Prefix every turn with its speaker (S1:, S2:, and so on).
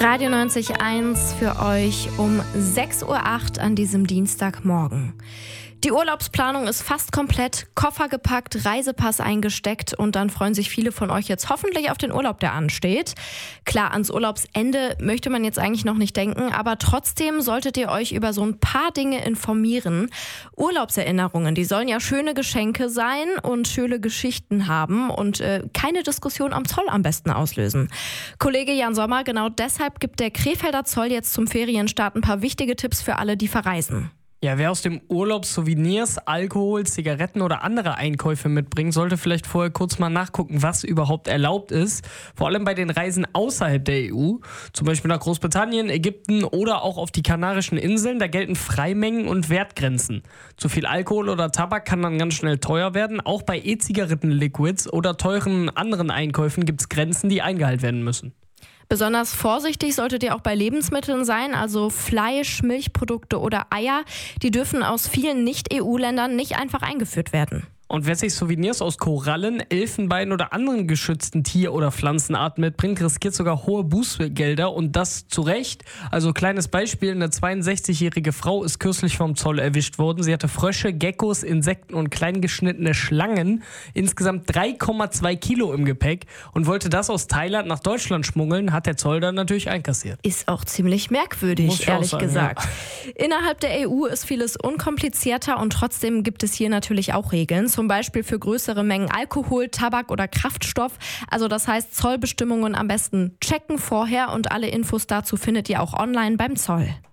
S1: Radio 90.1 für euch um 6:08 Uhr an diesem Dienstagmorgen. Die Urlaubsplanung ist fast komplett, Koffer gepackt, Reisepass eingesteckt und dann freuen sich viele von euch jetzt hoffentlich auf den Urlaub, der ansteht. Klar, ans Urlaubsende möchte man jetzt eigentlich noch nicht denken, aber trotzdem solltet ihr euch über so ein paar Dinge informieren. Urlaubserinnerungen, die sollen ja schöne Geschenke sein und schöne Geschichten haben und keine Diskussion am Zoll am besten auslösen. Kollege Jan Sommer, genau deshalb gibt der Krefelder Zoll jetzt zum Ferienstart ein paar wichtige Tipps für alle, die verreisen.
S2: Ja, wer aus dem Urlaub Souvenirs, Alkohol, Zigaretten oder andere Einkäufe mitbringt, sollte vielleicht vorher kurz mal nachgucken, was überhaupt erlaubt ist. Vor allem bei den Reisen außerhalb der EU, zum Beispiel nach Großbritannien, Ägypten oder auch auf die Kanarischen Inseln, da gelten Freimengen und Wertgrenzen. Zu viel Alkohol oder Tabak kann dann ganz schnell teuer werden. Auch bei E-Zigaretten-Liquids oder teuren anderen Einkäufen gibt es Grenzen, die eingehalten werden müssen.
S1: Besonders vorsichtig solltet ihr auch bei Lebensmitteln sein, also Fleisch, Milchprodukte oder Eier. Die dürfen aus vielen Nicht-EU-Ländern nicht einfach eingeführt werden.
S2: Und wer sich Souvenirs aus Korallen, Elfenbein oder anderen geschützten Tier- oder Pflanzenarten mitbringt, riskiert sogar hohe Bußgelder und das zu Recht. Also kleines Beispiel, eine 62-jährige Frau ist kürzlich vom Zoll erwischt worden. Sie hatte Frösche, Geckos, Insekten und kleingeschnittene Schlangen, insgesamt 3,2 Kilo im Gepäck und wollte das aus Thailand nach Deutschland schmuggeln, hat der Zoll dann natürlich einkassiert.
S1: Ist auch ziemlich merkwürdig, ehrlich gesagt.
S2: Ja.
S1: Innerhalb der EU ist vieles unkomplizierter und trotzdem gibt es hier natürlich auch Regeln. Zum Beispiel für größere Mengen Alkohol, Tabak oder Kraftstoff. Also das heißt, Zollbestimmungen am besten checken vorher und alle Infos dazu findet ihr auch online beim Zoll.